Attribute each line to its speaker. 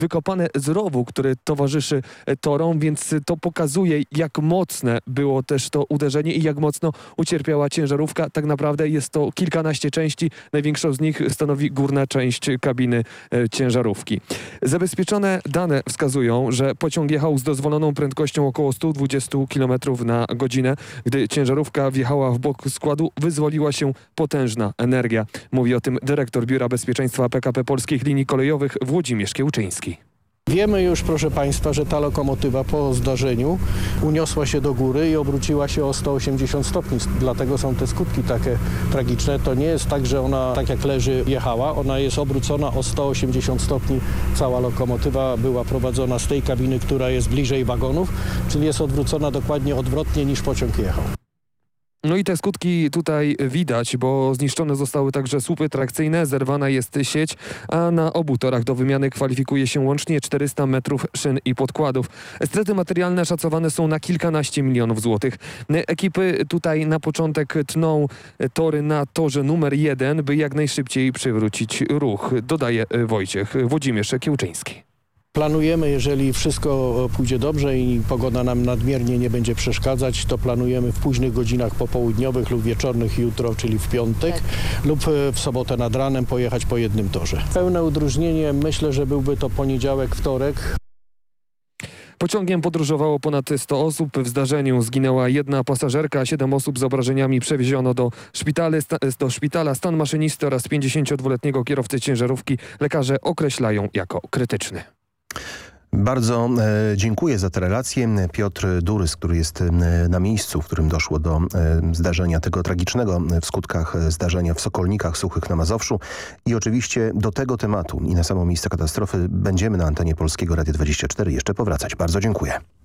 Speaker 1: wykopane z rowu, który towarzyszy torom, więc to pokazuje, jak mocne było też to uderzenie i jak mocno ucierpiała ciężarówka. Tak naprawdę jest to kilkanaście części. Największą z nich stanowi górna część kabiny ciężarówki. Zabezpieczone dane wskazują, że pociąg jechał z dozwoloną prędkością około 120 km na godzinę. Gdy ciężarówka wjechała w bok składu, wyzwoliła się potężna energia. Mówi o tym dyrektor Biura Bezpieczeństwa PKP Polskich Linii Kolejowych Włodzimierz Kiełczyński.
Speaker 2: Wiemy już, proszę Państwa, że ta lokomotywa po zdarzeniu uniosła się do góry i obróciła się o 180 stopni. Dlatego są te skutki takie tragiczne. To nie jest tak, że ona tak jak leży jechała. Ona jest obrócona o 180 stopni. Cała lokomotywa była prowadzona z tej kabiny, która jest bliżej wagonów, czyli jest odwrócona dokładnie odwrotnie niż pociąg jechał.
Speaker 1: No i te skutki tutaj widać, bo zniszczone zostały także słupy trakcyjne, zerwana jest sieć, a na obu torach do wymiany kwalifikuje się łącznie 400 metrów szyn i podkładów. Straty materialne szacowane są na kilkanaście milionów złotych. Ekipy tutaj na początek tną tory na torze numer 1, by jak najszybciej przywrócić ruch, dodaje Włodzimierz Kiełczyński.
Speaker 2: Planujemy, jeżeli wszystko pójdzie dobrze i pogoda nam nadmiernie nie będzie przeszkadzać, to planujemy w późnych godzinach popołudniowych lub wieczornych jutro, czyli w piątek lub w sobotę nad ranem pojechać po jednym torze. Pełne udróżnienie, myślę, że byłby to poniedziałek, wtorek.
Speaker 1: Pociągiem podróżowało ponad 100 osób. W zdarzeniu zginęła jedna pasażerka, 7 osób z obrażeniami przewieziono do szpitala. Stan maszynisty oraz 52-letniego kierowcy ciężarówki lekarze określają jako krytyczny.
Speaker 3: Bardzo dziękuję za tę relację. Piotr Durys, który jest na miejscu, w którym doszło do zdarzenia tego tragicznego w skutkach zdarzenia w Sokolnikach Suchych na Mazowszu. I oczywiście do tego tematu i na samo miejsce katastrofy będziemy na antenie Polskiego Radia 24 jeszcze powracać. Bardzo dziękuję.